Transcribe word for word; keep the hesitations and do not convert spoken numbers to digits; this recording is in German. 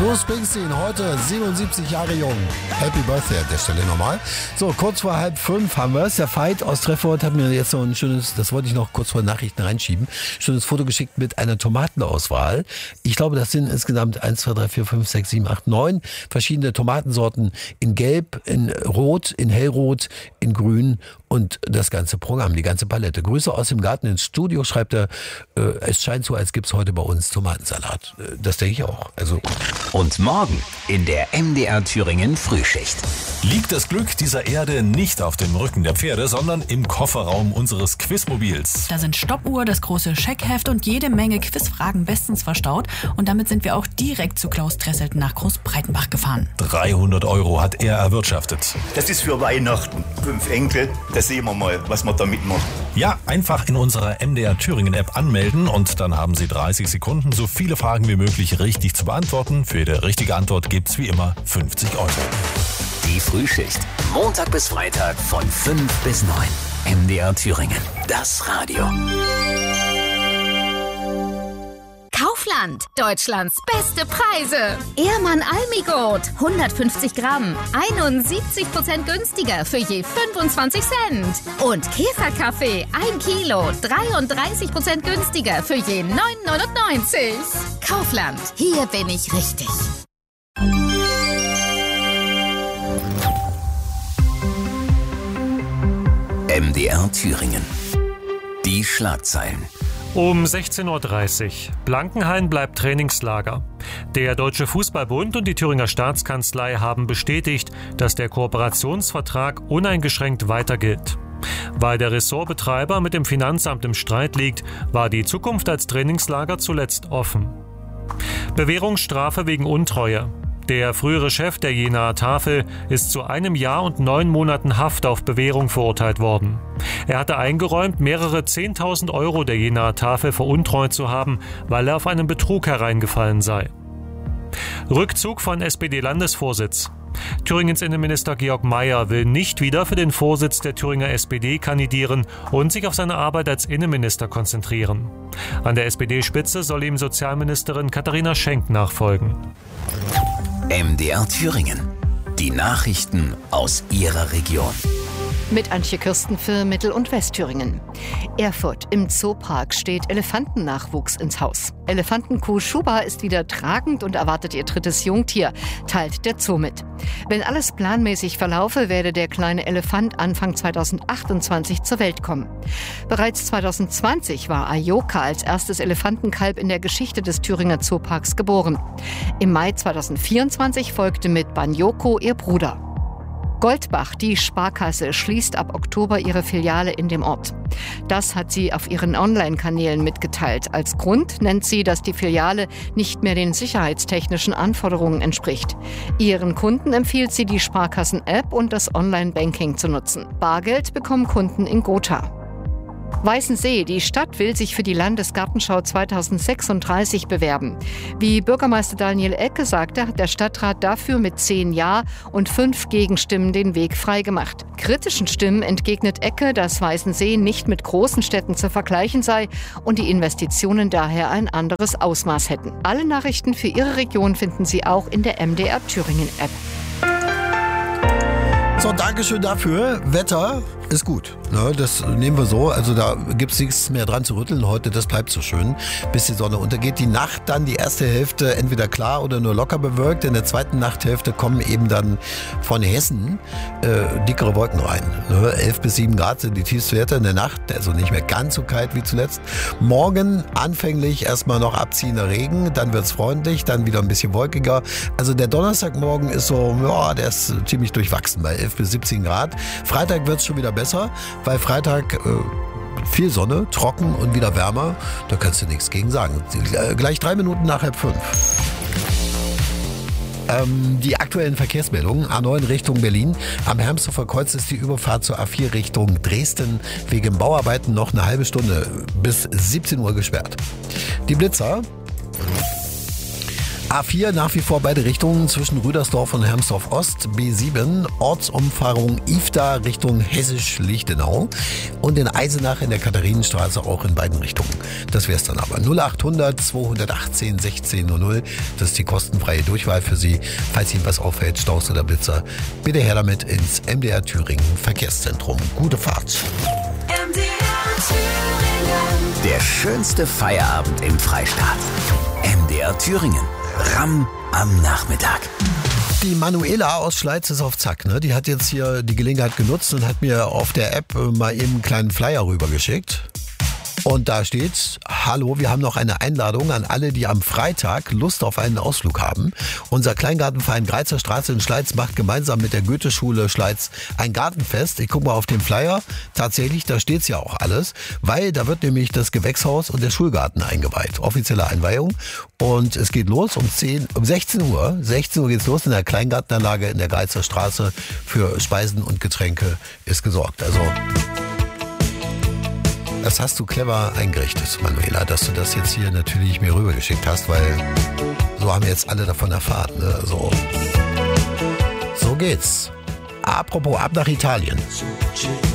Bruce Springsteen, heute siebenundsiebzig Jahre jung. Happy Birthday an der Stelle nochmal. So, kurz vor halb fünf haben wir es. Der Veit aus Treffort hat mir jetzt noch ein schönes, das wollte ich noch kurz vor Nachrichten reinschieben, schönes Foto geschickt mit einer Tomatenauswahl. Ich glaube, das sind insgesamt eins, zwei, drei, vier, fünf, sechs, sieben, acht, neun verschiedene Tomatensorten in Gelb, in Rot, in Hellrot, in Grün und das ganze Programm, die ganze Palette. Grüße aus dem Garten ins Studio, schreibt er. Äh, es scheint so, als gibt's heute bei uns Tomatensalat. Äh, das denke ich auch. Also. Und morgen in der M D R Thüringen Frühschicht. Liegt das Glück dieser Erde nicht auf dem Rücken der Pferde, sondern im Kofferraum unseres Quizmobils. Da sind Stoppuhr, das große Scheckheft und jede Menge Quizfragen bestens verstaut. Und damit sind wir auch direkt zu Klaus Dresselten nach Großbreitenbach gefahren. dreihundert Euro hat er erwirtschaftet. Das ist für Weihnachten. Fünf Enkel, da sehen wir mal, was wir damit machen. Ja, einfach in unserer M D R Thüringen App anmelden und dann haben Sie dreißig Sekunden, so viele Fragen wie möglich richtig zu beantworten. Für jede richtige Antwort gibt's wie immer fünfzig Euro. Die Frühschicht. Montag bis Freitag von fünf bis neun. M D R Thüringen. Das Radio. Kaufland. Deutschlands beste Preise. Ehrmann Almigold. hundertfünfzig Gramm. einundsiebzig Prozent günstiger für je fünfundzwanzig Cent. Und Käferkaffee. ein Kilo. dreiunddreißig Prozent günstiger für je neun neunundneunzig. Kaufland. Hier bin ich richtig. M D R Thüringen. Die Schlagzeilen. Um sechzehn Uhr dreißig. Blankenhain bleibt Trainingslager. Der Deutsche Fußballbund und die Thüringer Staatskanzlei haben bestätigt, dass der Kooperationsvertrag uneingeschränkt weiter gilt. Weil der Ressortbetreiber mit dem Finanzamt im Streit liegt, war die Zukunft als Trainingslager zuletzt offen. Bewährungsstrafe wegen Untreue. Der frühere Chef der Jenaer Tafel ist zu einem Jahr und neun Monaten Haft auf Bewährung verurteilt worden. Er hatte eingeräumt, mehrere zehntausend Euro der Jenaer Tafel veruntreut zu haben, weil er auf einen Betrug hereingefallen sei. Rückzug von S P D-Landesvorsitz. Thüringens Innenminister Georg Mayer will nicht wieder für den Vorsitz der Thüringer S P D kandidieren und sich auf seine Arbeit als Innenminister konzentrieren. An der S P D-Spitze soll ihm Sozialministerin Katharina Schenk nachfolgen. M D R Thüringen. Die Nachrichten aus Ihrer Region. Mit Antje Kirsten für Mittel- und Westthüringen. Erfurt. Im Zoopark steht Elefantennachwuchs ins Haus. Elefantenkuh Schuba ist wieder tragend und erwartet ihr drittes Jungtier, teilt der Zoo mit. Wenn alles planmäßig verlaufe, werde der kleine Elefant Anfang zweitausendachtundzwanzig zur Welt kommen. Bereits zweitausendzwanzig war Ayoka als erstes Elefantenkalb in der Geschichte des Thüringer Zooparks geboren. Im Mai zweitausendvierundzwanzig folgte mit Banyoko ihr Bruder. Goldbach, die Sparkasse, schließt ab Oktober ihre Filiale in dem Ort. Das hat sie auf ihren Online-Kanälen mitgeteilt. Als Grund nennt sie, dass die Filiale nicht mehr den sicherheitstechnischen Anforderungen entspricht. Ihren Kunden empfiehlt sie, die Sparkassen-App und das Online-Banking zu nutzen. Bargeld bekommen Kunden in Gotha. Weißensee, die Stadt will sich für die Landesgartenschau zweitausendsechsunddreißig bewerben. Wie Bürgermeister Daniel Ecke sagte, hat der Stadtrat dafür mit zehn Ja- und fünf Gegenstimmen den Weg freigemacht. Kritischen Stimmen entgegnet Ecke, dass Weißensee nicht mit großen Städten zu vergleichen sei und die Investitionen daher ein anderes Ausmaß hätten. Alle Nachrichten für Ihre Region finden Sie auch in der M D R Thüringen App. So, Dankeschön dafür. Wetter ist gut. Ne, das nehmen wir so. Also da gibt es nichts mehr dran zu rütteln heute. Das bleibt so schön, bis die Sonne untergeht. Die Nacht dann, die erste Hälfte entweder klar oder nur locker bewölkt. In der zweiten Nachthälfte kommen eben dann von Hessen äh, dickere Wolken rein. Ne, elf bis sieben Grad sind die Tiefstwerte in der Nacht. Also nicht mehr ganz so kalt wie zuletzt. Morgen anfänglich erstmal noch abziehender Regen. Dann wird es freundlich, dann wieder ein bisschen wolkiger. Also der Donnerstagmorgen ist so, ja, der ist ziemlich durchwachsen bei elf bis siebzehn Grad. Freitag wird es schon wieder besser, weil Freitag äh, viel Sonne, trocken und wieder wärmer. Da kannst du nichts gegen sagen. Gleich drei Minuten nach halb fünf. Ähm, die aktuellen Verkehrsmeldungen. A neun Richtung Berlin. Am Hermsdorfer Kreuz ist die Überfahrt zur A vier Richtung Dresden wegen Bauarbeiten noch eine halbe Stunde bis siebzehn Uhr gesperrt. Die Blitzer. A vier nach wie vor beide Richtungen zwischen Rüdersdorf und Hermsdorf Ost. B sieben Ortsumfahrung Ifda Richtung Hessisch-Lichtenau. Und in Eisenach in der Katharinenstraße auch in beiden Richtungen. Das wär's dann aber. null achthundert zweihundertachtzehn sechzehn null null. Das ist die kostenfreie Durchwahl für Sie. Falls Ihnen was auffällt, Staus oder Blitzer, bitte her damit ins M D R Thüringen Verkehrszentrum. Gute Fahrt. M D R Thüringen. Der schönste Feierabend im Freistaat. M D R Thüringen. Ramm am Nachmittag. Die Manuela aus Schleiz ist auf Zack. Ne? Die hat jetzt hier die Gelegenheit genutzt und hat mir auf der App mal eben einen kleinen Flyer rübergeschickt. Und da steht, hallo, wir haben noch eine Einladung an alle, die am Freitag Lust auf einen Ausflug haben. Unser Kleingartenverein Greizer Straße in Schleiz macht gemeinsam mit der Goetheschule Schleiz ein Gartenfest. Ich gucke mal auf den Flyer. Tatsächlich, da steht's ja auch alles, weil da wird nämlich das Gewächshaus und der Schulgarten eingeweiht. Offizielle Einweihung. Und es geht los um zehn, um sechzehn Uhr. sechzehn Uhr geht's los in der Kleingartenanlage in der Greizer Straße. Für Speisen und Getränke ist gesorgt. Also das hast du clever eingerichtet, Manuela, dass du das jetzt hier natürlich mir rübergeschickt hast, weil so haben jetzt alle davon erfahren. Ne? So, so geht's. Apropos, ab nach Italien.